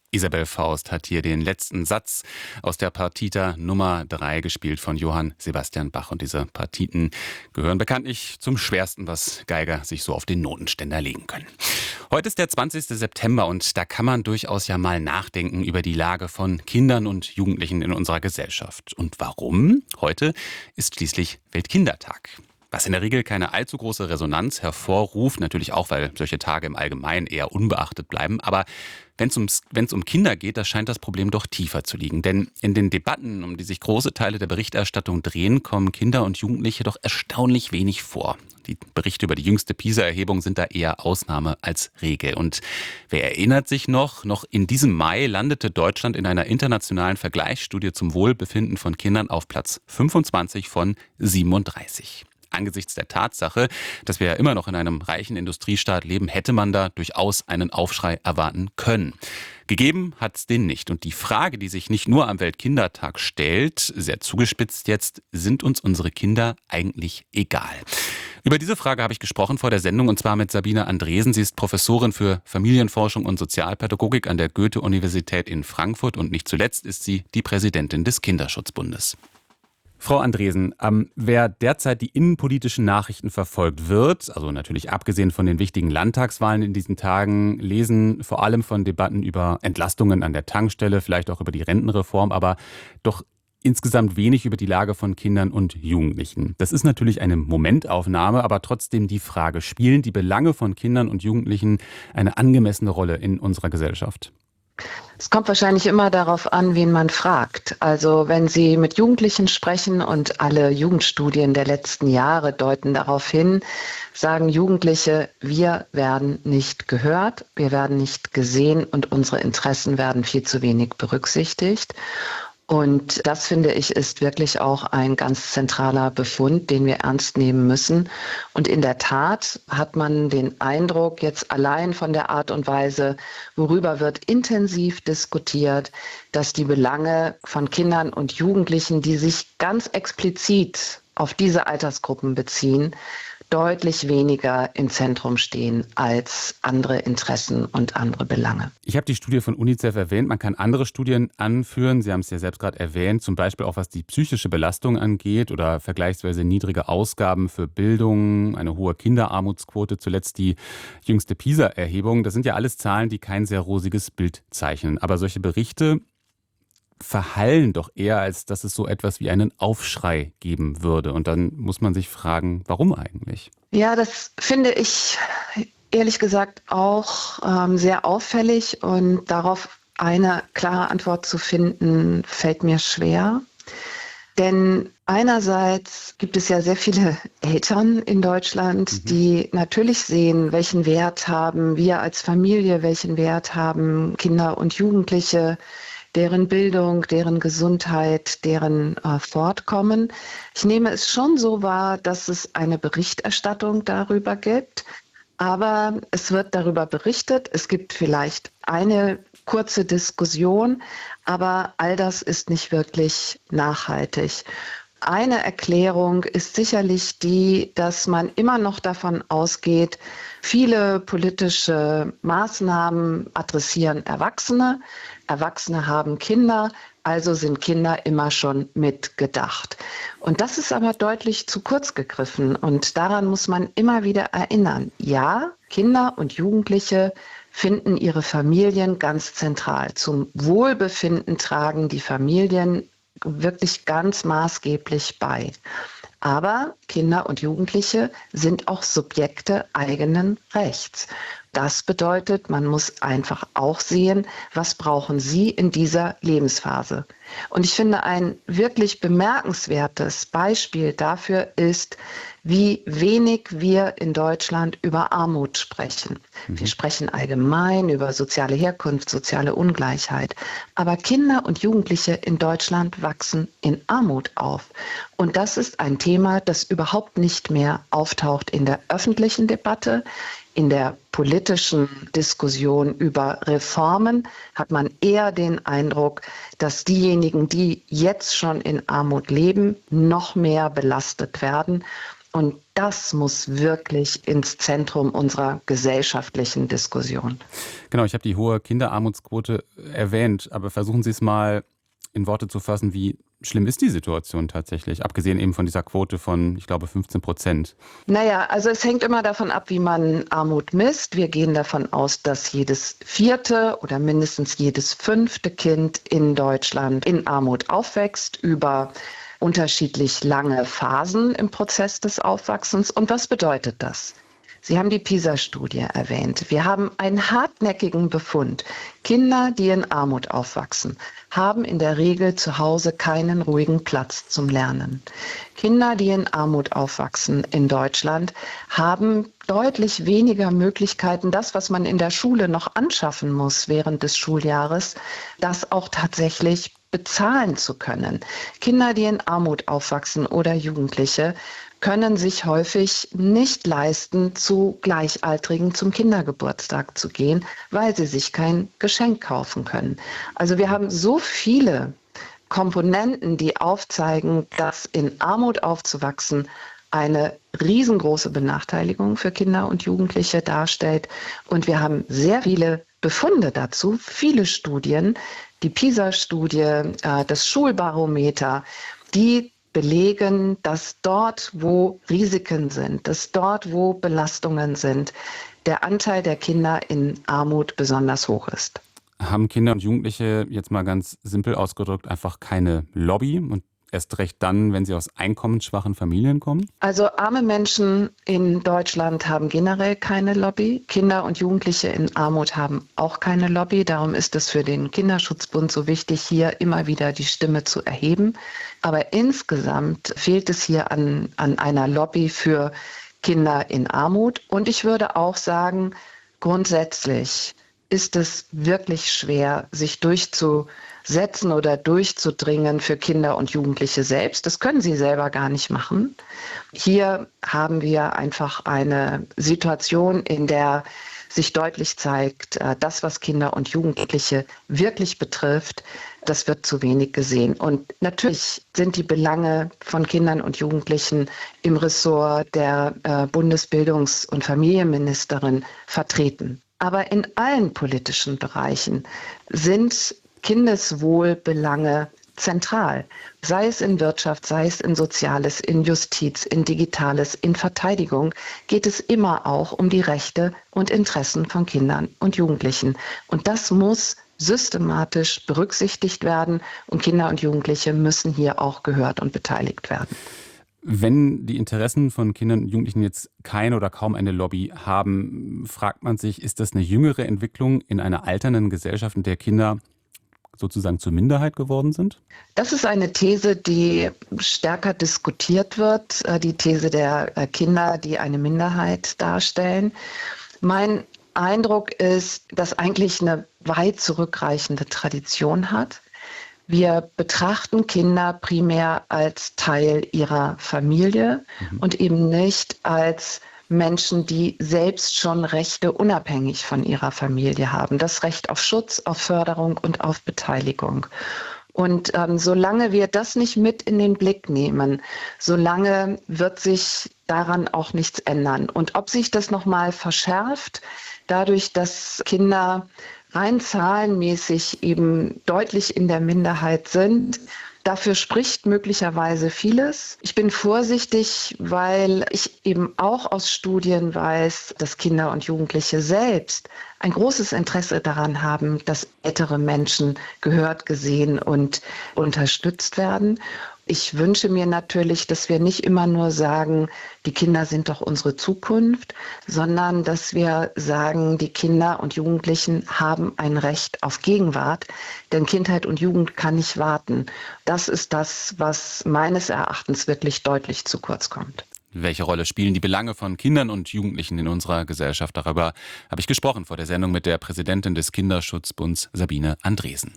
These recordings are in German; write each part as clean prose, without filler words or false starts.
Isabel Faust hat hier den letzten Satz aus der Partita Nummer 3 gespielt von Johann Sebastian Bach. Und diese Partiten gehören bekanntlich zum Schwersten, was Geiger sich so auf den Notenständer legen können. Heute ist der 20. September und da kann man durchaus ja mal nachdenken über die Lage von Kindern und Jugendlichen in unserer Gesellschaft. Und warum? Heute ist schließlich Weltkindertag. Was in der Regel keine allzu große Resonanz hervorruft, natürlich auch, weil solche Tage im Allgemeinen eher unbeachtet bleiben. Aber wenn es um Kinder geht, da scheint das Problem doch tiefer zu liegen. Denn in den Debatten, um die sich große Teile der Berichterstattung drehen, kommen Kinder und Jugendliche doch erstaunlich wenig vor. Die Berichte über die jüngste PISA-Erhebung sind da eher Ausnahme als Regel. Und wer erinnert sich noch in diesem Mai landete Deutschland in einer internationalen Vergleichsstudie zum Wohlbefinden von Kindern auf Platz 25 von 37. Angesichts der Tatsache, dass wir ja immer noch in einem reichen Industriestaat leben, hätte man da durchaus einen Aufschrei erwarten können. Gegeben hat es den nicht. Und die Frage, die sich nicht nur am Weltkindertag stellt, sehr zugespitzt jetzt, sind uns unsere Kinder eigentlich egal? Über diese Frage habe ich gesprochen vor der Sendung und zwar mit Sabine Andresen. Sie ist Professorin für Familienforschung und Sozialpädagogik an der Goethe-Universität in Frankfurt und nicht zuletzt ist sie die Präsidentin des Kinderschutzbundes. Frau Andresen, wer derzeit die innenpolitischen Nachrichten verfolgt wird, also natürlich abgesehen von den wichtigen Landtagswahlen in diesen Tagen, lesen vor allem von Debatten über Entlastungen an der Tankstelle, vielleicht auch über die Rentenreform, aber doch insgesamt wenig über die Lage von Kindern und Jugendlichen. Das ist natürlich eine Momentaufnahme, aber trotzdem die Frage, spielen die Belange von Kindern und Jugendlichen eine angemessene Rolle in unserer Gesellschaft? Es kommt wahrscheinlich immer darauf an, wen man fragt. Also wenn Sie mit Jugendlichen sprechen und alle Jugendstudien der letzten Jahre deuten darauf hin, sagen Jugendliche, wir werden nicht gehört, wir werden nicht gesehen und unsere Interessen werden viel zu wenig berücksichtigt. Und das, finde ich, ist wirklich auch ein ganz zentraler Befund, den wir ernst nehmen müssen. Und in der Tat hat man den Eindruck, jetzt allein von der Art und Weise, worüber wird intensiv diskutiert, dass die Belange von Kindern und Jugendlichen, die sich ganz explizit auf diese Altersgruppen beziehen, deutlich weniger im Zentrum stehen als andere Interessen und andere Belange. Ich habe die Studie von UNICEF erwähnt. Man kann andere Studien anführen. Sie haben es ja selbst gerade erwähnt, zum Beispiel auch was die psychische Belastung angeht oder vergleichsweise niedrige Ausgaben für Bildung, eine hohe Kinderarmutsquote, zuletzt die jüngste PISA-Erhebung. Das sind ja alles Zahlen, die kein sehr rosiges Bild zeichnen. Aber solche Berichte verhallen doch eher, als dass es so etwas wie einen Aufschrei geben würde. Und dann muss man sich fragen, warum eigentlich? Ja, das finde ich ehrlich gesagt auch sehr auffällig und darauf eine klare Antwort zu finden, fällt mir schwer. Denn einerseits gibt es ja sehr viele Eltern in Deutschland, die natürlich sehen, welchen Wert haben wir als Familie, welchen Wert haben Kinder und Jugendliche, deren Bildung, deren Gesundheit, deren Fortkommen. Ich nehme es schon so wahr, dass es eine Berichterstattung darüber gibt, aber es wird darüber berichtet. Es gibt vielleicht eine kurze Diskussion, aber all das ist nicht wirklich nachhaltig. Eine Erklärung ist sicherlich die, dass man immer noch davon ausgeht, viele politische Maßnahmen adressieren Erwachsene. Erwachsene haben Kinder, also sind Kinder immer schon mitgedacht. Und das ist aber deutlich zu kurz gegriffen und daran muss man immer wieder erinnern. Ja, Kinder und Jugendliche finden ihre Familien ganz zentral. Zum Wohlbefinden tragen die Familien wirklich ganz maßgeblich bei. Aber Kinder und Jugendliche sind auch Subjekte eigenen Rechts. Das bedeutet, man muss einfach auch sehen, was brauchen sie in dieser Lebensphase. Und ich finde, ein wirklich bemerkenswertes Beispiel dafür ist, wie wenig wir in Deutschland über Armut sprechen. Wir sprechen allgemein über soziale Herkunft, soziale Ungleichheit. Aber Kinder und Jugendliche in Deutschland wachsen in Armut auf. Und das ist ein Thema, das überhaupt nicht mehr auftaucht in der öffentlichen Debatte. In der politischen Diskussion über Reformen hat man eher den Eindruck, dass diejenigen, die jetzt schon in Armut leben, noch mehr belastet werden. Und das muss wirklich ins Zentrum unserer gesellschaftlichen Diskussion. Genau, ich habe die hohe Kinderarmutsquote erwähnt, aber versuchen Sie es mal in Worte zu fassen, wie schlimm ist die Situation tatsächlich, abgesehen eben von dieser Quote von, ich glaube, 15%. Naja, also es hängt immer davon ab, wie man Armut misst. Wir gehen davon aus, dass jedes vierte oder mindestens jedes fünfte Kind in Deutschland in Armut aufwächst über unterschiedlich lange Phasen im Prozess des Aufwachsens. Und was bedeutet das? Sie haben die PISA-Studie erwähnt. Wir haben einen hartnäckigen Befund. Kinder, die in Armut aufwachsen, haben in der Regel zu Hause keinen ruhigen Platz zum Lernen. Kinder, die in Armut aufwachsen in Deutschland, haben deutlich weniger Möglichkeiten, das, was man in der Schule noch anschaffen muss während des Schuljahres, das auch tatsächlich bezahlen zu können. Kinder, die in Armut aufwachsen oder Jugendliche, können sich häufig nicht leisten, zu Gleichaltrigen zum Kindergeburtstag zu gehen, weil sie sich kein Geschenk kaufen können. Also wir haben so viele Komponenten, die aufzeigen, dass in Armut aufzuwachsen eine riesengroße Benachteiligung für Kinder und Jugendliche darstellt. Und wir haben sehr viele Befunde dazu, viele Studien, die PISA-Studie, das Schulbarometer, die belegen, dass dort, wo Risiken sind, dass dort, wo Belastungen sind, der Anteil der Kinder in Armut besonders hoch ist. Haben Kinder und Jugendliche, jetzt mal ganz simpel ausgedrückt, einfach keine Lobby und erst recht dann, wenn sie aus einkommensschwachen Familien kommen? Also arme Menschen in Deutschland haben generell keine Lobby. Kinder und Jugendliche in Armut haben auch keine Lobby. Darum ist es für den Kinderschutzbund so wichtig, hier immer wieder die Stimme zu erheben. Aber insgesamt fehlt es hier an einer Lobby für Kinder in Armut. Und ich würde auch sagen, grundsätzlich ist es wirklich schwer, sich durchzusetzen oder durchzudringen für Kinder und Jugendliche selbst. Das können sie selber gar nicht machen. Hier haben wir einfach eine Situation, in der sich deutlich zeigt, das, was Kinder und Jugendliche wirklich betrifft, das wird zu wenig gesehen. Und natürlich sind die Belange von Kindern und Jugendlichen im Ressort der Bundesbildungs- und Familienministerin vertreten. Aber in allen politischen Bereichen sind Kindeswohlbelange zentral. Sei es in Wirtschaft, sei es in Soziales, in Justiz, in Digitales, in Verteidigung, geht es immer auch um die Rechte und Interessen von Kindern und Jugendlichen. Und das muss systematisch berücksichtigt werden und Kinder und Jugendliche müssen hier auch gehört und beteiligt werden. Wenn die Interessen von Kindern und Jugendlichen jetzt keine oder kaum eine Lobby haben, fragt man sich, ist das eine jüngere Entwicklung in einer alternden Gesellschaft, in der Kinder sozusagen zur Minderheit geworden sind? Das ist eine These, die stärker diskutiert wird, die These der Kinder, die eine Minderheit darstellen. Mein Eindruck ist, dass eigentlich eine weit zurückreichende Tradition hat. Wir betrachten Kinder primär als Teil ihrer Familie und eben nicht als Menschen, die selbst schon Rechte unabhängig von ihrer Familie haben. Das Recht auf Schutz, auf Förderung und auf Beteiligung. Und solange wir das nicht mit in den Blick nehmen, solange wird sich daran auch nichts ändern. Und ob sich das nochmal verschärft, dadurch, dass Kinder rein zahlenmäßig eben deutlich in der Minderheit sind. Dafür spricht möglicherweise vieles. Ich bin vorsichtig, weil ich eben auch aus Studien weiß, dass Kinder und Jugendliche selbst ein großes Interesse daran haben, dass ältere Menschen gehört, gesehen und unterstützt werden. Ich wünsche mir natürlich, dass wir nicht immer nur sagen, die Kinder sind doch unsere Zukunft, sondern dass wir sagen, die Kinder und Jugendlichen haben ein Recht auf Gegenwart, denn Kindheit und Jugend kann nicht warten. Das ist das, was meines Erachtens wirklich deutlich zu kurz kommt. Welche Rolle spielen die Belange von Kindern und Jugendlichen in unserer Gesellschaft? Darüber habe ich gesprochen vor der Sendung mit der Präsidentin des Kinderschutzbunds, Sabine Andresen.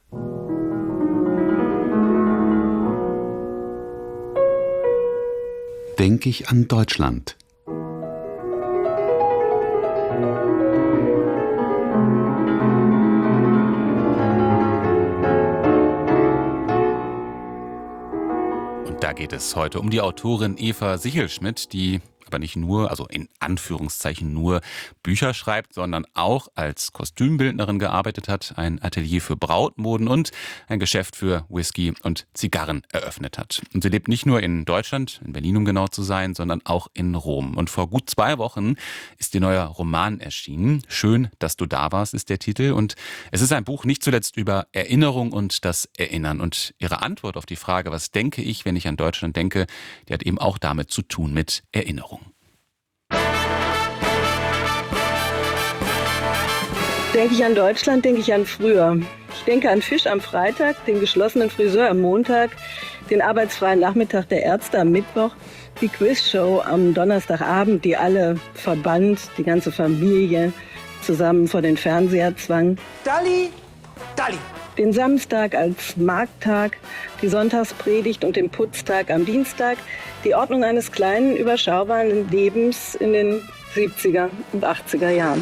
Denke ich an Deutschland. Da geht es heute um die Autorin Eva Sichelschmidt, die aber nicht nur, also in Anführungszeichen nur Bücher schreibt, sondern auch als Kostümbildnerin gearbeitet hat, ein Atelier für Brautmoden und ein Geschäft für Whisky und Zigarren eröffnet hat. Und sie lebt nicht nur in Deutschland, in Berlin um genau zu sein, sondern auch in Rom. Und vor gut 2 Wochen ist ihr neuer Roman erschienen. Schön, dass du da warst, ist der Titel. Und es ist ein Buch nicht zuletzt über Erinnerung und das Erinnern. Und ihre Antwort auf die Frage, was denke ich, wenn ich an Deutschland denke, die hat eben auch damit zu tun mit Erinnerung. Denke ich an Deutschland, denke ich an früher. Ich denke an Fisch am Freitag, den geschlossenen Friseur am Montag, den arbeitsfreien Nachmittag der Ärzte am Mittwoch, die Quizshow am Donnerstagabend, die alle verband, die ganze Familie zusammen vor den Fernseher zwang. Dalli, Dalli. Den Samstag als Markttag, die Sonntagspredigt und den Putztag am Dienstag, die Ordnung eines kleinen, überschaubaren Lebens in den 70er und 80er Jahren.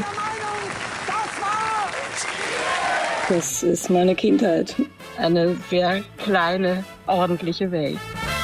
Das ist meine Kindheit. Eine sehr kleine, ordentliche Welt.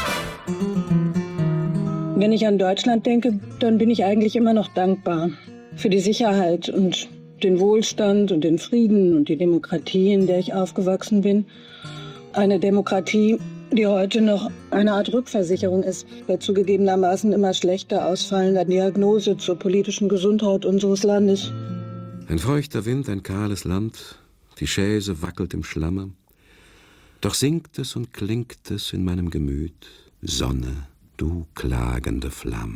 Wenn ich an Deutschland denke, dann bin ich eigentlich immer noch dankbar für die Sicherheit und den Wohlstand und den Frieden und die Demokratie, in der ich aufgewachsen bin. Eine Demokratie, die heute noch eine Art Rückversicherung ist, bei zugegebenermaßen immer schlechter ausfallender Diagnose zur politischen Gesundheit unseres Landes. Ein feuchter Wind, ein kahles Land, die Chaise wackelt im Schlamme. Doch singt es und klingt es in meinem Gemüt, Sonne, du klagende Flamme.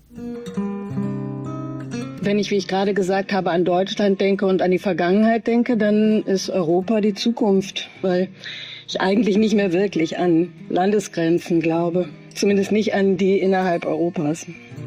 Wenn ich, wie ich gerade gesagt habe, an Deutschland denke und an die Vergangenheit denke, dann ist Europa die Zukunft, weil ich eigentlich nicht mehr wirklich an Landesgrenzen glaube. Zumindest nicht an die innerhalb Europas.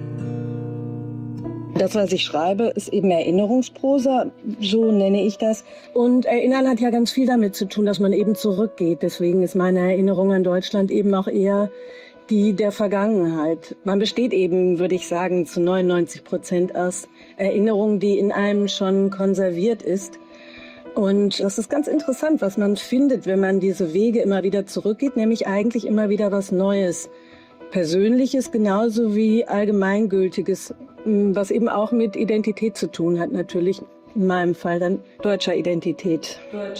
Das, was ich schreibe, ist eben Erinnerungsprosa, so nenne ich das. Und Erinnern hat ja ganz viel damit zu tun, dass man eben zurückgeht. Deswegen ist meine Erinnerung an Deutschland eben auch eher die der Vergangenheit. Man besteht eben, würde ich sagen, zu 99% aus Erinnerung, die in einem schon konserviert ist. Und das ist ganz interessant, was man findet, wenn man diese Wege immer wieder zurückgeht, nämlich eigentlich immer wieder was Neues. Persönliches genauso wie Allgemeingültiges, was eben auch mit Identität zu tun hat, natürlich in meinem Fall dann deutscher Identität.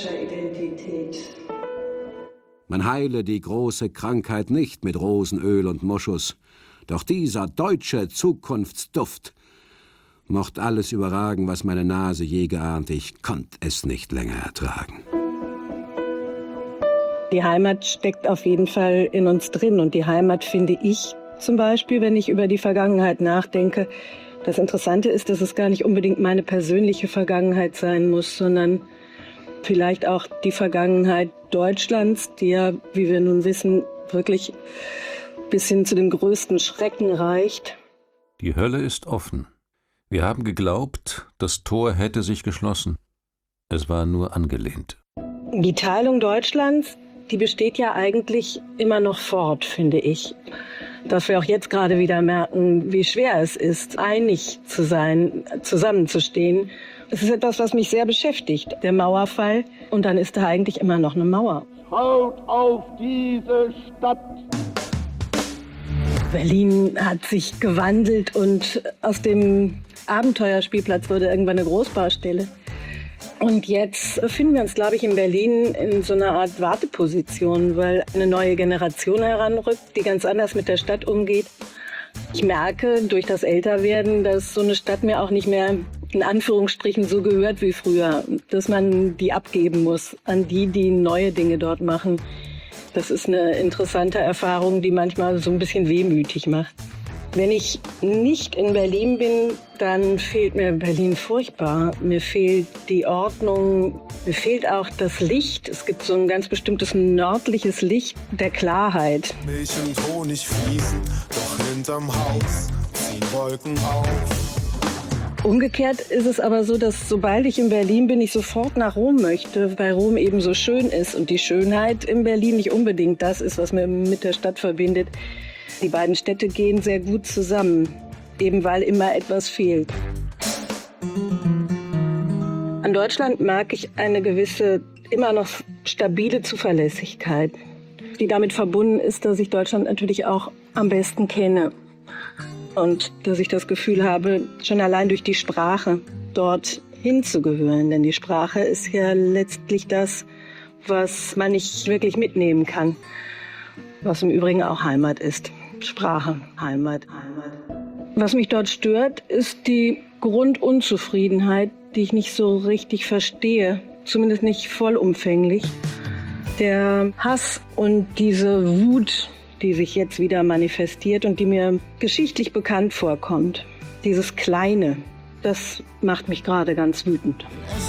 Man heile die große Krankheit nicht mit Rosenöl und Moschus, doch dieser deutsche Zukunftsduft mocht alles überragen, was meine Nase je geahnt, ich konnt es nicht länger ertragen. Die Heimat steckt auf jeden Fall in uns drin und die Heimat finde ich zum Beispiel, wenn ich über die Vergangenheit nachdenke. Das Interessante ist, dass es gar nicht unbedingt meine persönliche Vergangenheit sein muss, sondern vielleicht auch die Vergangenheit Deutschlands, die ja, wie wir nun wissen, wirklich bis hin zu dem größten Schrecken reicht. Die Hölle ist offen. Wir haben geglaubt, das Tor hätte sich geschlossen. Es war nur angelehnt. Die Teilung Deutschlands, die besteht ja eigentlich immer noch fort, finde ich. Dass wir auch jetzt gerade wieder merken, wie schwer es ist, einig zu sein, zusammenzustehen. Es ist etwas, was mich sehr beschäftigt, der Mauerfall. Und dann ist da eigentlich immer noch eine Mauer. Schaut auf diese Stadt! Berlin hat sich gewandelt und aus dem Abenteuerspielplatz wurde irgendwann eine Großbaustelle. Und jetzt befinden wir uns, glaube ich, in Berlin in so einer Art Warteposition, weil eine neue Generation heranrückt, die ganz anders mit der Stadt umgeht. Ich merke durch das Älterwerden, dass so eine Stadt mir auch nicht mehr in Anführungsstrichen so gehört wie früher, dass man die abgeben muss an die, die neue Dinge dort machen. Das ist eine interessante Erfahrung, die manchmal so ein bisschen wehmütig macht. Wenn ich nicht in Berlin bin, dann fehlt mir Berlin furchtbar. Mir fehlt die Ordnung, mir fehlt auch das Licht. Es gibt so ein ganz bestimmtes nördliches Licht der Klarheit. Milch und Honig fließen, doch hinterm Haus ziehen Wolken auf. Umgekehrt ist es aber so, dass sobald ich in Berlin bin, ich sofort nach Rom möchte, weil Rom eben so schön ist und die Schönheit in Berlin nicht unbedingt das ist, was mir mit der Stadt verbindet. Die beiden Städte gehen sehr gut zusammen, eben weil immer etwas fehlt. An Deutschland mag ich eine gewisse, immer noch stabile Zuverlässigkeit. die damit verbunden ist, dass ich Deutschland natürlich auch am besten kenne. Und dass ich das Gefühl habe, schon allein durch die Sprache dort hinzugehören. Denn die Sprache ist ja letztlich das, was man nicht wirklich mitnehmen kann. Was im Übrigen auch Heimat ist. Sprache, Heimat. Was mich dort stört, ist die Grundunzufriedenheit, die ich nicht so richtig verstehe. Zumindest nicht vollumfänglich. Der Hass und diese Wut, die sich jetzt wieder manifestiert und die mir geschichtlich bekannt vorkommt. Dieses Kleine, das macht mich gerade ganz wütend. Es